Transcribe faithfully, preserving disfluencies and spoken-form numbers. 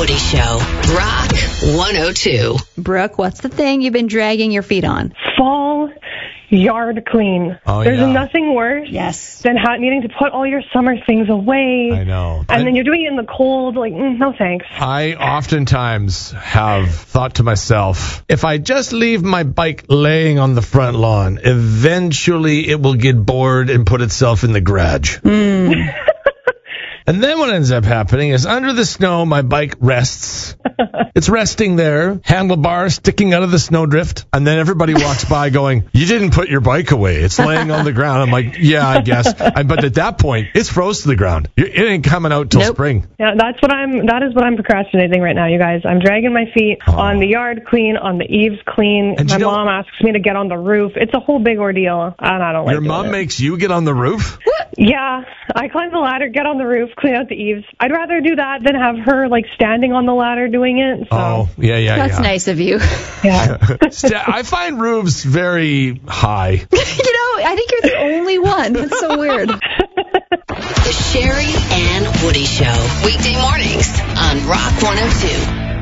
Woody Show. Rock one oh two. Brooke, what's the thing you've been dragging your feet on? Fall yard clean. Oh, There's yeah. nothing worse Yes. than ha- needing to put all your summer things away. I know. And I- then you're doing it in the cold. Like, mm, no thanks. I oftentimes have thought to myself, if I just leave my bike laying on the front lawn, eventually it will get bored and put itself in the garage. And then what ends up happening is under the snow, my bike rests. It's resting there, handlebar sticking out of the snowdrift. And then everybody walks by going, you didn't put your bike away. It's laying on the ground. I'm like, yeah, I guess. I, but at that point, it's froze to the ground. It ain't coming out till Nope. spring. Yeah, that's what I'm. That is what I'm procrastinating right now, you guys. I'm dragging my feet Oh. on the yard clean, on the eaves clean. And My you know- mom asks me to get on the roof. It's a whole big ordeal, and I don't like Your doing mom it. makes you get on the roof? Yeah, I climb the ladder, get on the roof, clean out the eaves. I'd rather do that than have her like standing on the ladder doing it. So, Oh, yeah, yeah, That's yeah. nice of you. yeah. Sta- I find roofs very high. You know, I think you're the only one. That's so weird. The Sherry and Woody Show. Weekday mornings on Rock one oh two.